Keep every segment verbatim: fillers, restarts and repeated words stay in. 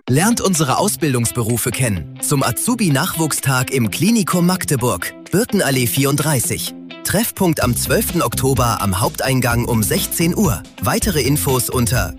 Lernt unsere Ausbildungsberufe kennen. Zum Azubi-Nachwuchstag im Klinikum Magdeburg. Birkenallee vierunddreißig. Treffpunkt am zwölften Oktober am Haupteingang um sechzehn Uhr. Weitere Infos unter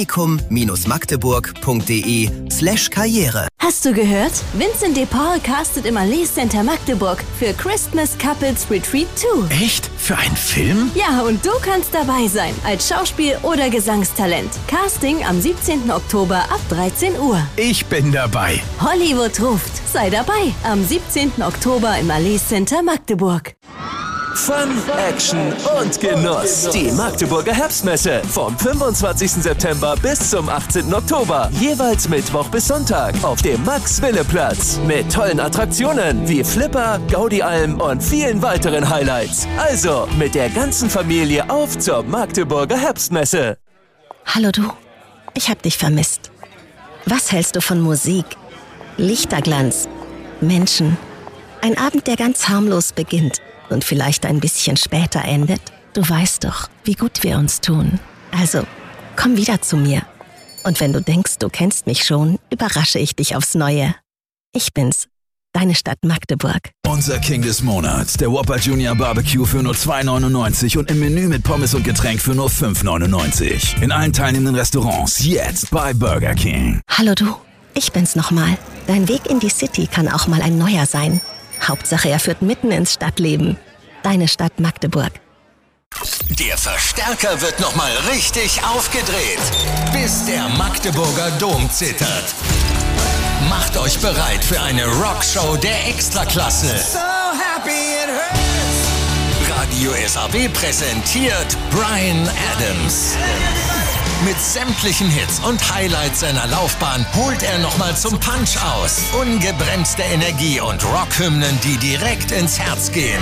klinikum-magdeburg.de slash Karriere. Hast du gehört? Vincent de Paul castet im Allee Center Magdeburg für Christmas Couples Retreat zwei. Echt? Für einen Film? Ja, und du kannst dabei sein, als Schauspiel- oder Gesangstalent. Casting am siebzehnten Oktober ab dreizehn Uhr. Ich bin dabei. Hollywood ruft. Sei dabei am siebzehnten Oktober im Allee Center Magdeburg. Fun, Action und Genuss. Die Magdeburger Herbstmesse vom fünfundzwanzigsten September bis zum achtzehnten Oktober. Jeweils Mittwoch bis Sonntag auf dem Max-Wille-Platz. Mit tollen Attraktionen wie Flipper, Gaudi-Alm und vielen weiteren Highlights. Also mit der ganzen Familie auf zur Magdeburger Herbstmesse. Hallo du, ich hab dich vermisst. Was hältst du von Musik, Lichterglanz, Menschen? Ein Abend, der ganz harmlos beginnt und vielleicht ein bisschen später endet. Du weißt doch, wie gut wir uns tun. Also, komm wieder zu mir. Und wenn du denkst, du kennst mich schon, überrasche ich dich aufs Neue. Ich bin's, deine Stadt Magdeburg. Unser King des Monats, der Whopper Junior Barbecue für nur zwei neunundneunzig und im Menü mit Pommes und Getränk für nur fünf neunundneunzig. In allen teilnehmenden Restaurants, jetzt bei Burger King. Hallo du, ich bin's nochmal. Dein Weg in die City kann auch mal ein neuer sein. Hauptsache, er führt mitten ins Stadtleben. Deine Stadt Magdeburg. Der Verstärker wird nochmal richtig aufgedreht, bis der Magdeburger Dom zittert. Macht euch bereit für eine Rockshow der Extraklasse. So happy it hurts. Radio S A B präsentiert Bryan Adams. Mit sämtlichen Hits und Highlights seiner Laufbahn holt er nochmal zum Punch aus. Ungebremste Energie und Rockhymnen, die direkt ins Herz gehen.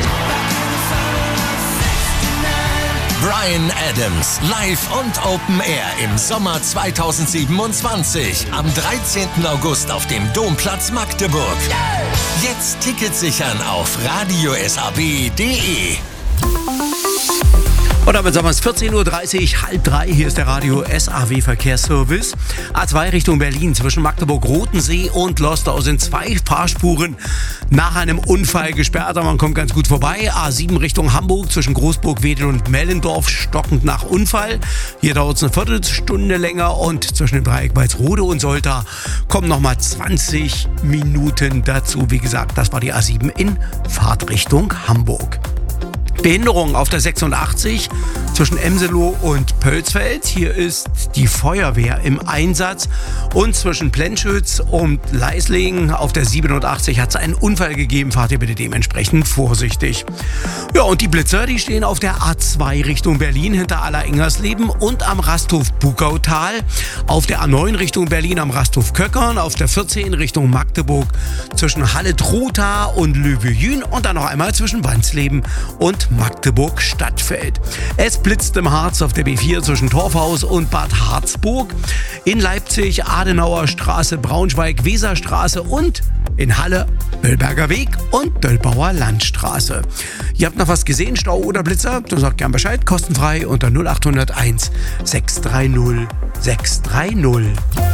Bryan Adams, live und Open Air im Sommer zweitausendsiebenundzwanzig. Am dreizehnten August auf dem Domplatz Magdeburg. Jetzt Tickets sichern auf radio s a b punkt d e. Und damit sagen wir es vierzehn Uhr dreißig, halb drei. Hier ist der Radio S A W Verkehrsservice. A zwei Richtung Berlin zwischen Magdeburg-Rotensee und Lostau sind zwei Fahrspuren nach einem Unfall gesperrt. Aber man kommt ganz gut vorbei. A sieben Richtung Hamburg zwischen Großburg-Wedel und Mellendorf stockend nach Unfall. Hier dauert es eine Viertelstunde länger und zwischen dem Dreieck Walsrode und Solta kommen nochmal zwanzig Minuten dazu. Wie gesagt, das war die A sieben in Fahrtrichtung Hamburg. Behinderung auf der sechsundachtzig zwischen Emseloh und Pölsfeld. Hier ist die Feuerwehr im Einsatz. Und zwischen Plenschütz und Leislingen auf der siebenundachtzig hat es einen Unfall gegeben. Fahrt ihr bitte dementsprechend vorsichtig. Ja, und die Blitzer, die stehen auf der A zwei Richtung Berlin hinter Aller-Ingersleben und am Rasthof Bugautal. Auf der A neun Richtung Berlin am Rasthof Köckern. Auf der vierzehn Richtung Magdeburg zwischen Halle-Trotha und Löwe-Jün. Und dann noch einmal zwischen Wansleben und Magdeburg-Stadtfeld. Es blitzt im Harz auf der B vier zwischen Torfhaus und Bad Harzburg. In Leipzig Adenauer Straße, Braunschweig, Weserstraße und in Halle Böllberger Weg und Döllbauer Landstraße. Ihr habt noch was gesehen, Stau oder Blitzer? Dann sagt gern Bescheid, kostenfrei unter null acht null eins sechs drei null sechs drei null.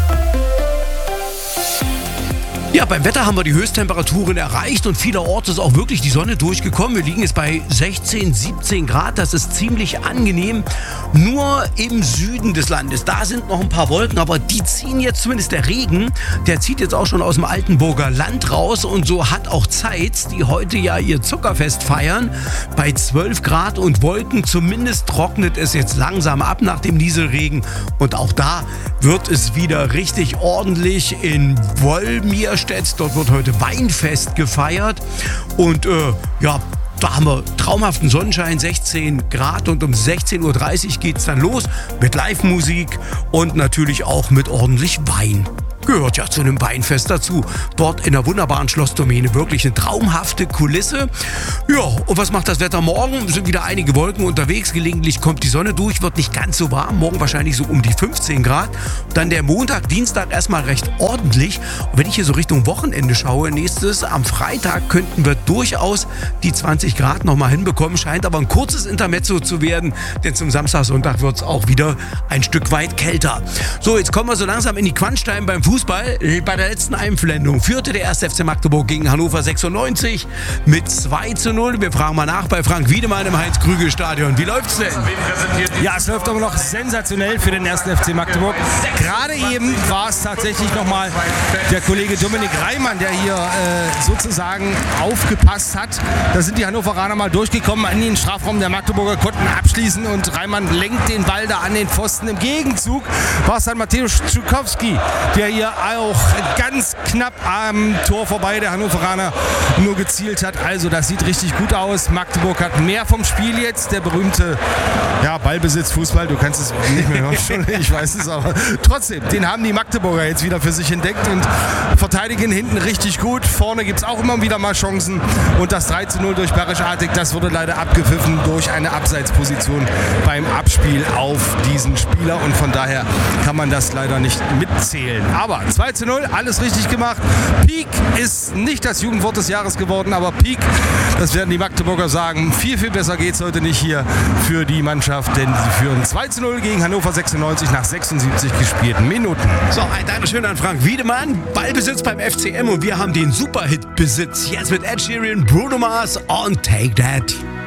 Ja, beim Wetter haben wir die Höchsttemperaturen erreicht und vielerorts ist auch wirklich die Sonne durchgekommen. Wir liegen jetzt bei sechzehn, siebzehn Grad, das ist ziemlich angenehm. Nur im Süden des Landes, da sind noch ein paar Wolken, aber die ziehen jetzt, zumindest der Regen, der zieht jetzt auch schon aus dem Altenburger Land raus. Und so hat auch Zeitz, die heute ja ihr Zuckerfest feiern, bei zwölf Grad und Wolken. Zumindest trocknet es jetzt langsam ab nach dem Nieselregen. Und auch da wird es wieder richtig ordentlich in Wolmirstedt. Dort wird heute Weinfest gefeiert und äh, ja, da haben wir traumhaften Sonnenschein, sechzehn Grad und um sechzehn Uhr dreißig geht es dann los mit Live-Musik und natürlich auch mit ordentlich Wein. Gehört ja zu einem Weinfest dazu. Dort in der wunderbaren Schlossdomäne wirklich eine traumhafte Kulisse. Ja, und was macht das Wetter morgen? Es sind wieder einige Wolken unterwegs. Gelegentlich kommt die Sonne durch, wird nicht ganz so warm. Morgen wahrscheinlich so um die fünfzehn Grad. Dann der Montag, Dienstag erstmal recht ordentlich. Und wenn ich hier so Richtung Wochenende schaue, nächstes am Freitag könnten wir durchaus die zwanzig Grad nochmal hinbekommen. Scheint aber ein kurzes Intermezzo zu werden, denn zum Samstag, Sonntag wird es auch wieder ein Stück weit kälter. So, jetzt kommen wir so langsam in die Quantstein beim Fußball. Bei der letzten Einblendung führte der erste F C Magdeburg gegen Hannover sechsundneunzig mit zwei zu null. Wir fragen mal nach bei Frank Wiedemann im Heinz-Krügel-Stadion. Wie läuft's denn? Ja, es läuft aber noch sensationell für den ersten F C Magdeburg. Gerade eben war es tatsächlich nochmal der Kollege Dominik Reimann, der hier äh, sozusagen aufgepasst hat. Da sind die Hannoveraner mal durchgekommen in den Strafraum der Magdeburger, konnten abschließen und Reimann lenkt den Ball da an den Pfosten. Im Gegenzug war es dann Mateusz Czukowski, der hier auch ganz knapp am Tor vorbei der Hannoveraner nur gezielt hat. Also das sieht richtig gut aus. Magdeburg hat mehr vom Spiel jetzt. Der berühmte ja, Ballbesitz, Fußball, du kannst es nicht mehr hören, schon, ich weiß es, aber trotzdem, den haben die Magdeburger jetzt wieder für sich entdeckt und verteidigen hinten richtig gut. Vorne gibt es auch immer wieder mal Chancen und das drei zu null durch Barisch Artig, das wurde leider abgepfiffen durch eine Abseitsposition beim Abspiel auf diesen Spieler und von daher kann man das leider nicht mitzählen. Aber zwei zu null, alles richtig gemacht. Peak ist nicht das Jugendwort des Jahres geworden, aber Peak, das werden die Magdeburger sagen, viel, viel besser geht es heute nicht hier für die Mannschaft, denn sie führen zwei zu null gegen Hannover sechsundneunzig nach sechsundsiebzig gespielten Minuten. So, ein Dankeschön an Frank Wiedemann. Ballbesitz beim F C M und wir haben den Superhit-Besitz. Jetzt mit Ed Sheeran, Bruno Mars und Take That.